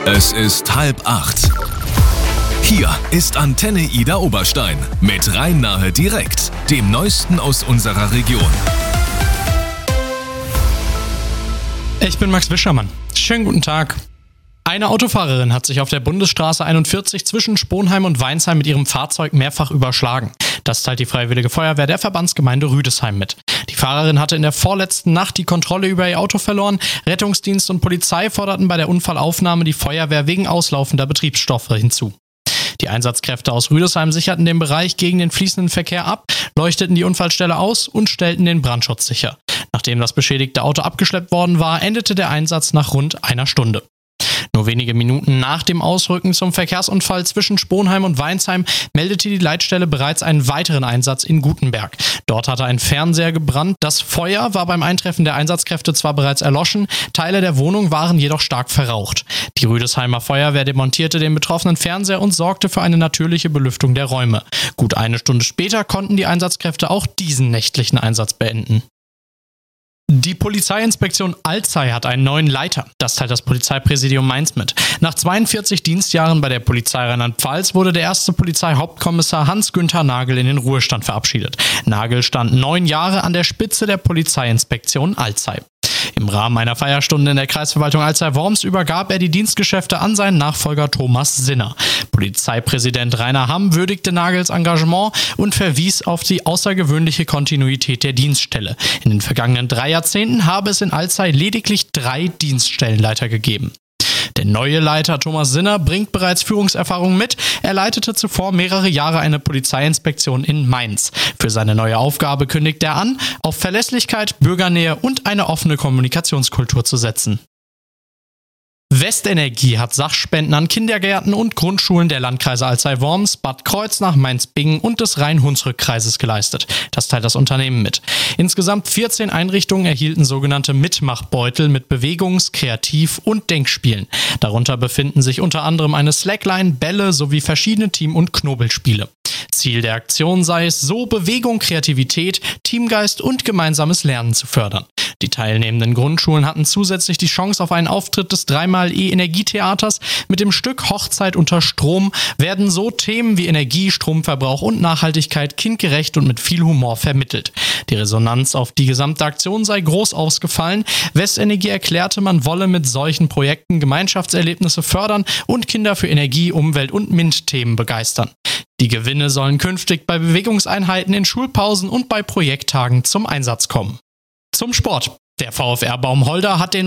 Es ist 7:30. Hier ist Antenne Ida Oberstein mit Rhein-Nahe direkt, dem Neuesten aus unserer Region. Ich bin Max Wischermann. Schönen guten Tag. Eine Autofahrerin hat sich auf der Bundesstraße 41 zwischen Sponheim und Weinsheim mit ihrem Fahrzeug mehrfach überschlagen. Das teilt die Freiwillige Feuerwehr der Verbandsgemeinde Rüdesheim mit. Die Fahrerin hatte in der vorletzten Nacht die Kontrolle über ihr Auto verloren. Rettungsdienst und Polizei forderten bei der Unfallaufnahme die Feuerwehr wegen auslaufender Betriebsstoffe hinzu. Die Einsatzkräfte aus Rüdesheim sicherten den Bereich gegen den fließenden Verkehr ab, leuchteten die Unfallstelle aus und stellten den Brandschutz sicher. Nachdem das beschädigte Auto abgeschleppt worden war, endete der Einsatz nach rund einer Stunde. Nur wenige Minuten nach dem Ausrücken zum Verkehrsunfall zwischen Sponheim und Weinsheim meldete die Leitstelle bereits einen weiteren Einsatz in Gutenberg. Dort hatte ein Fernseher gebrannt. Das Feuer war beim Eintreffen der Einsatzkräfte zwar bereits erloschen, Teile der Wohnung waren jedoch stark verraucht. Die Rüdesheimer Feuerwehr demontierte den betroffenen Fernseher und sorgte für eine natürliche Belüftung der Räume. Gut eine Stunde später konnten die Einsatzkräfte auch diesen nächtlichen Einsatz beenden. Die Polizeiinspektion Alzey hat einen neuen Leiter. Das teilt das Polizeipräsidium Mainz mit. Nach 42 Dienstjahren bei der Polizei Rheinland-Pfalz wurde der erste Polizeihauptkommissar Hans-Günther Nagel in den Ruhestand verabschiedet. Nagel stand 9 Jahre an der Spitze der Polizeiinspektion Alzey. Im Rahmen einer Feierstunde in der Kreisverwaltung Alzey-Worms übergab er die Dienstgeschäfte an seinen Nachfolger Thomas Sinner. Polizeipräsident Rainer Hamm würdigte Nagels Engagement und verwies auf die außergewöhnliche Kontinuität der Dienststelle. In den vergangenen 3 Jahrzehnten habe es in Alzey lediglich 3 Dienststellenleiter gegeben. Der neue Leiter Thomas Sinner bringt bereits Führungserfahrung mit. Er leitete zuvor mehrere Jahre eine Polizeiinspektion in Mainz. Für seine neue Aufgabe kündigt er an, auf Verlässlichkeit, Bürgernähe und eine offene Kommunikationskultur zu setzen. Westenergie hat Sachspenden an Kindergärten und Grundschulen der Landkreise Alzey-Worms, Bad Kreuznach, Mainz-Bingen und des Rhein-Hunsrück-Kreises geleistet. Das teilt das Unternehmen mit. Insgesamt 14 Einrichtungen erhielten sogenannte Mitmachbeutel mit Bewegungs-, Kreativ- und Denkspielen. Darunter befinden sich unter anderem eine Slackline, Bälle sowie verschiedene Team- und Knobelspiele. Ziel der Aktion sei es, so Bewegung, Kreativität, Teamgeist und gemeinsames Lernen zu fördern. Die teilnehmenden Grundschulen hatten zusätzlich die Chance auf einen Auftritt des 3x-E-Energietheaters. Mit dem Stück Hochzeit unter Strom werden so Themen wie Energie, Stromverbrauch und Nachhaltigkeit kindgerecht und mit viel Humor vermittelt. Die Resonanz auf die gesamte Aktion sei groß ausgefallen. Westenergie erklärte, man wolle mit solchen Projekten Gemeinschaftserlebnisse fördern und Kinder für Energie, Umwelt und MINT-Themen begeistern. Die Gewinne sollen künftig bei Bewegungseinheiten in Schulpausen und bei Projekttagen zum Einsatz kommen. Zum Sport. Der VfR Baumholder hat den